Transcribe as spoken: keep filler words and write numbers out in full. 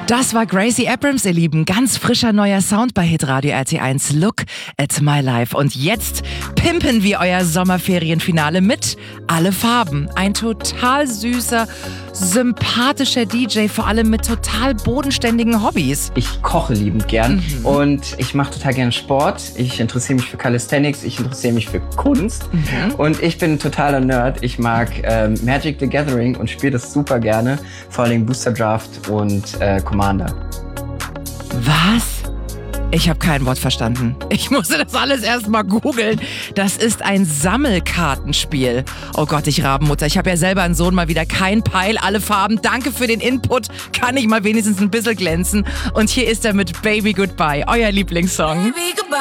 Das war Gracie Abrams, ihr Lieben. Ganz frischer neuer Sound bei Hitradio R T eins. Look at my life. Und jetzt pimpen wir euer Sommerferienfinale mit Alle Farben. Ein total süßer, sympathischer D J, vor allem mit total bodenständigen Hobbys. Ich koche liebend gern mhm. und ich mache total gerne Sport. Ich interessiere mich für Calisthenics, ich interessiere mich für Kunst mhm. und ich bin ein totaler Nerd. Ich mag ähm, Magic the Gathering und spiele das super gerne. Vor allem Booster Draft und äh, Commander. Was? Ich habe kein Wort verstanden. Ich musste das alles erst mal googeln. Das ist ein Sammelkartenspiel. Oh Gott, ich Rabenmutter. Ich habe ja selber einen Sohn, mal wieder kein Peil, alle Farben. Danke für den Input. Kann ich mal wenigstens ein bisschen glänzen. Und hier ist er mit Baby Goodbye, euer Lieblingssong. Baby, goodbye.